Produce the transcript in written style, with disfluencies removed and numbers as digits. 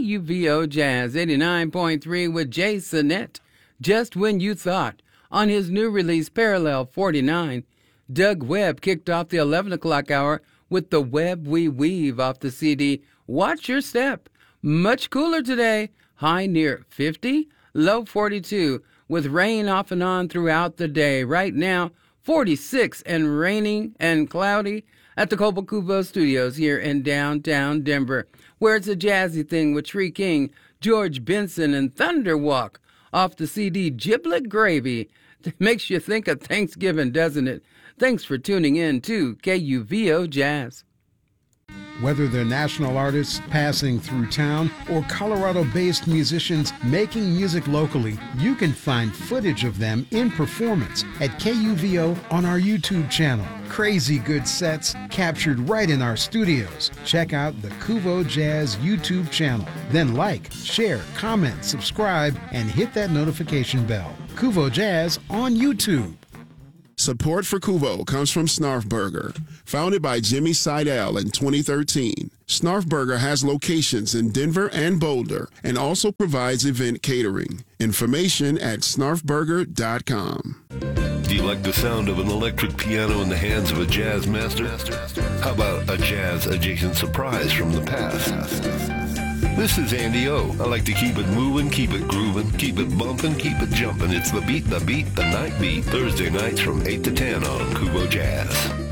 KUVO Jazz 89.3 with Jay Sonette. Just when you thought. On his new release, Parallel 49, Doug Webb kicked off the 11 o'clock hour with The Web We Weave off the CD Watch Your Step. Much cooler today, high near 50, low 42, with rain off and on throughout the day. Right now, 46 and raining and cloudy at the Cobalt Kubo Studios here in downtown Denver, where it's a jazzy thing with Tree King, George Benson, and Thunderwalk off the CD Giblet Gravy. Makes you think of Thanksgiving, doesn't it? Thanks for tuning in to KUVO Jazz. Whether they're national artists passing through town or Colorado-based musicians making music locally, you can find footage of them in performance at KUVO on our YouTube channel. Crazy good sets captured right in our studios. Check out the Kuvo Jazz YouTube channel. Then like, share, comment, subscribe, and hit that notification bell. Kuvo Jazz on YouTube. Support for Kuvo comes from Snarf Burger. Founded by Jimmy Seidel in 2013, Snarf Burger has locations in Denver and Boulder and also provides event catering. Information at snarfburger.com. Do you like the sound of an electric piano in the hands of a jazz master? How about a jazz-adjacent surprise from the past? This is Andy O. I like to keep it moving, keep it grooving, keep it bumping, keep it jumping. It's the beat, the night beat. Thursday nights from 8 to 10 on Kuvo Jazz.